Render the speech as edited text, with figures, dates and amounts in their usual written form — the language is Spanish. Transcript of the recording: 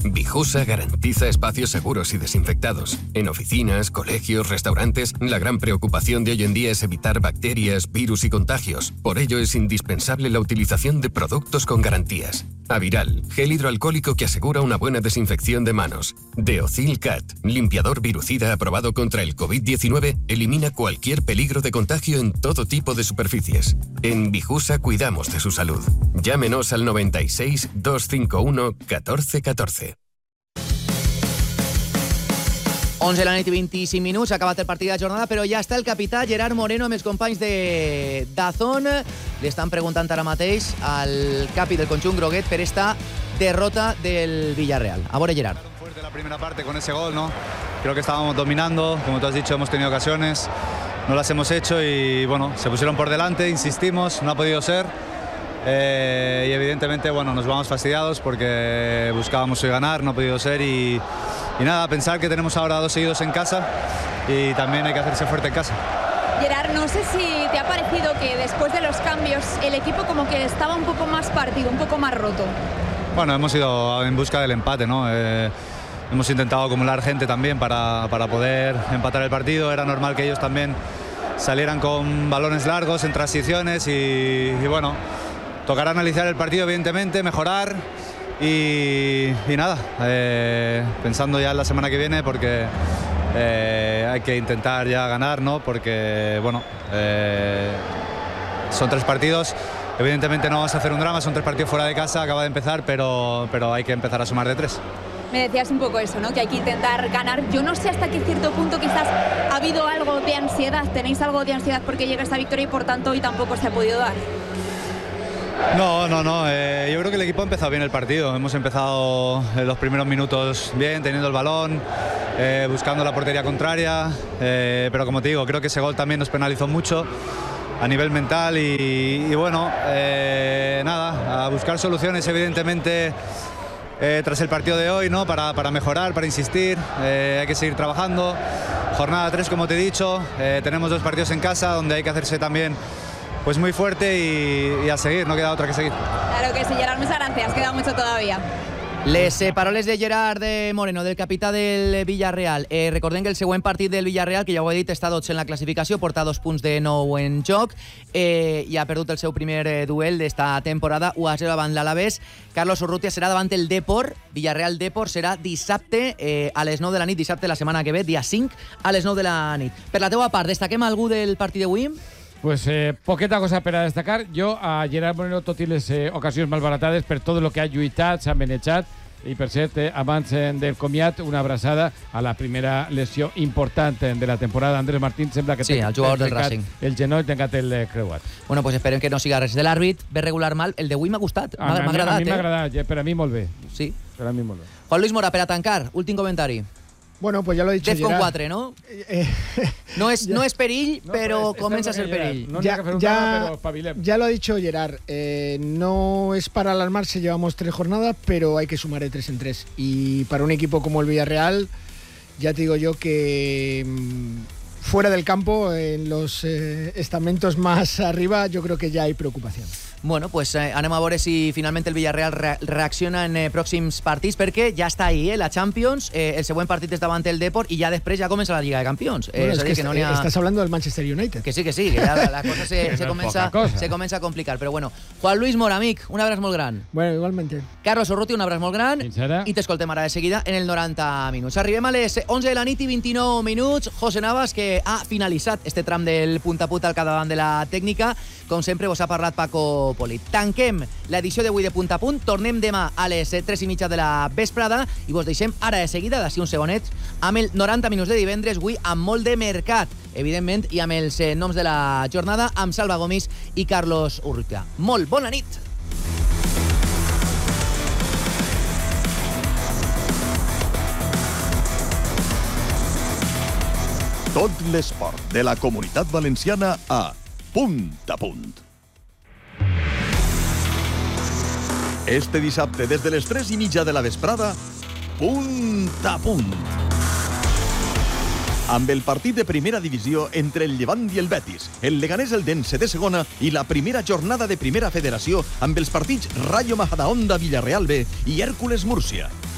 Bijusa garantiza espacios seguros y desinfectados. En oficinas, colegios, restaurantes, la gran preocupación de hoy en día es evitar bacterias, virus y contagios. Por ello es indispensable la utilización de productos con garantías. Aviral, gel hidroalcohólico que asegura una buena desinfección de manos. Deocil Cat, limpiador virucida aprobado contra el COVID-19, elimina cualquier peligro de contagio en todo tipo de superficies. En Bijusa cuidamos de su salud. Llámenos al 96 251 1414. 11 de la nit i 25 minuts, ha acabat el partit de la jornada, però ja està el capità Gerard Moreno amb els companys de Dazón. Li estan preguntant ara mateix al capi del conjunt groguet per esta derrota del Villarreal. A veure, Gerard. Fuerte la primera parte con ese gol, ¿no? Creo que estábamos dominando, como tú has dicho, hemos tenido ocasiones, no las hemos hecho y bueno, se pusieron por delante, insistimos, no ha podido ser. Y evidentemente, bueno, nos vamos fastidiados porque buscábamos hoy ganar, no ha podido ser y nada, pensar que tenemos ahora 2 seguidos en casa y también hay que hacerse fuerte en casa. Gerard, no sé si te ha parecido que después de los cambios el equipo como que estaba un poco más partido, un poco más roto. Bueno, hemos ido en busca del empate, ¿no? Hemos intentado acumular gente también para poder empatar el partido. Era normal que ellos también salieran con balones largos en transiciones y bueno, tocará analizar el partido evidentemente, mejorar y nada, pensando ya en la semana que viene porque hay que intentar ya ganar, ¿no? Porque bueno, son 3 partidos. Evidentemente no vamos a hacer un drama, son 3 partidos fuera de casa, acaba de empezar, pero hay que empezar a sumar de 3. Me decías un poco eso, ¿no? Que hay que intentar ganar. Yo no sé hasta qué cierto punto quizás ha habido algo de ansiedad, tenéis algo de ansiedad porque llega esta victoria y por tanto hoy tampoco se ha podido dar. No, yo creo que el equipo ha empezado bien el partido, hemos empezado los primeros minutos bien, teniendo el balón, buscando la portería contraria, pero como te digo, creo que ese gol también nos penalizó mucho a nivel mental y bueno, nada, a buscar soluciones evidentemente tras el partido de hoy, ¿no? Para mejorar, para insistir, hay que seguir trabajando. Jornada 3, como te he dicho, tenemos 2 partidos en casa donde hay que hacerse también pues muy fuerte y a seguir, no queda otra que seguir. Claro que sí, Gerard, muchas gracias, queda mucho todavía. Les paroles de Gerard Moreno, del capità del Villarreal. Recordem que el següent partit del Villarreal, que ja ho he dit, està 12 en la classificació, porta 2 punts de 9 en joc i ha perdut el seu primer duel d'esta temporada 1-0 davant l'Alavés. Carlos Urrutia serà davant el Depor. Villarreal-Depor serà dissabte a les 9 de la nit, dissabte la setmana que ve, dia 5 a les 9 de la nit. Per la teua part, destaquem algú del partit d'avui? Pues poqueta cosa per a destacar. Jo a Gerard Moreno, tot i les ocasions malbaratades, per tot el que ha lluitat, s'ha manejat, i per cert, abans del comiat, una abraçada a la primera lesió important de la temporada. Andrés Martín sembla que sí, el jugador del Racing. El genoll tancat el creuat. Bueno, pues esperem que no siga res de l'àrbit. Ve regular mal. El d'avui m'ha gustat, m'ha agradat. A mi m'ha agradat, per a mi molt bé. Sí. Per a mi molt bé. Juan Luis Mora, per a tancar, últim comentari. Bueno, pues ya lo he dicho, Defcon 4, ¿no? No es perill, no, pero comienza a ser perill. No ya lo ha dicho Gerard. No es para alarmarse, llevamos 3 jornadas, pero hay que sumar de 3 en 3. Y para un equipo como el Villarreal, ya te digo yo que fuera del campo, en los estamentos más arriba, yo creo que ya hay preocupación. Bueno, pues anem a veure si finalment el Villarreal reacciona en pròxims partits, perquè ja està ahí, la Champions, el següent partit és davant el Depor i ja després ja comença la Lliga de Campions. Bueno, es que estás hablando del Manchester United. Que sí, que ya la cosa se comença a complicar. Però bueno, Juan Luis Mora, amic, un abraç molt gran. Bueno, igualmente. Carlos Urrutia, un abraç molt gran. I t'escoltem ara de seguida en el 90 minuts. Arribem a les 11 de la nit i 29 minuts. José Navas, que ha finalitzat este tram del punt a punt al capdavant de la tècnica. Com sempre, vos ha parlat Paco Poli. Tanquem l'edició d'avui de Punt a Punt. Tornem demà a les 3:30 de la vesprada i vos deixem ara de seguida, d'ací uns segonets, amb el 90 minuts de divendres, avui amb molt de mercat, evidentment, i amb els noms de la jornada, amb Salva Gomis i Carlos Urrutia. Molt bona nit! Tot l'esport de la Comunitat Valenciana a Punt a Punt. Este dissabte, des de les 3:30 de la vesprada, Punt a Punt. Amb el partit de primera divisió entre el Llevant i el Betis, el Leganés Eldense de segona i la primera jornada de primera federació amb els partits Rayo Majadahonda Villarreal B i Hèrcules Múrcia.